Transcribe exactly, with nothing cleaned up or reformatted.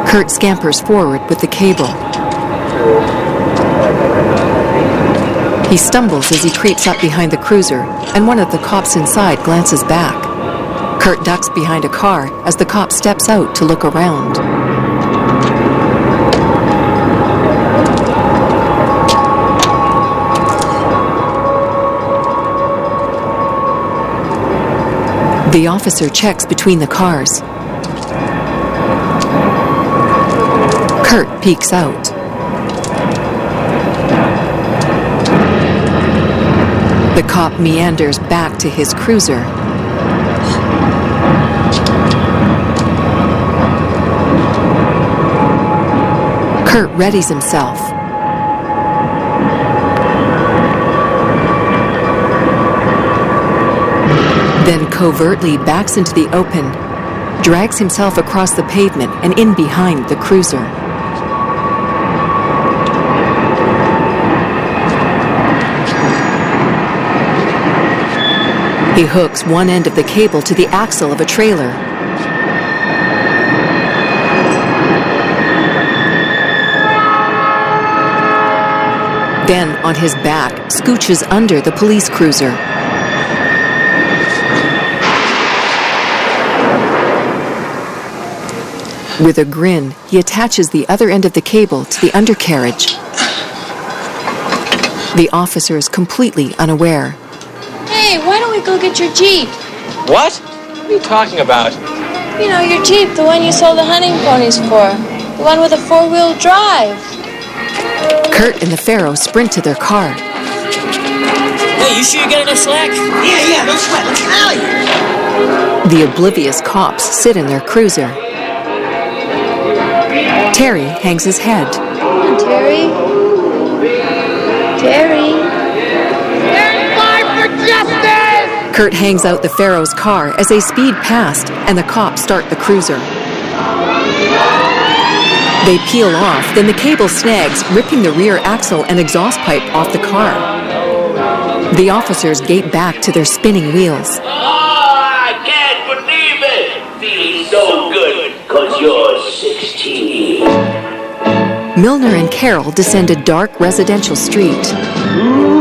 Kurt scampers forward with the cable. He stumbles as he creeps up behind the cruiser, and one of the cops inside glances back. Kurt ducks behind a car as the cop steps out to look around. The officer checks between the cars. Kurt peeks out. The cop meanders back to his cruiser. Kurt readies himself. Then covertly backs into the open, drags himself across the pavement and in behind the cruiser. He hooks one end of the cable to the axle of a trailer. Then, on his back, scooches under the police cruiser. With a grin, he attaches the other end of the cable to the undercarriage. The officer is completely unaware. Hey, why don't we go get your Jeep? What? What are you talking about? You know, your Jeep, the one you sold the hunting ponies for. The one with a four-wheel drive. Kurt and the Pharaoh sprint to their car. Hey, you sure you got enough slack? Yeah, yeah, no sweat. Let's get out of here. The oblivious cops sit in their cruiser. Terry hangs his head. Come on, Terry. Terry. Kurt hangs out the Pharaoh's car as they speed past, and the cops start the cruiser. They peel off, then the cable snags, ripping the rear axle and exhaust pipe off the car. The officers gate back to their spinning wheels. Oh, I can't believe it! Feeling so good, cause you're sixteen. Milner and Carol descend a dark residential street.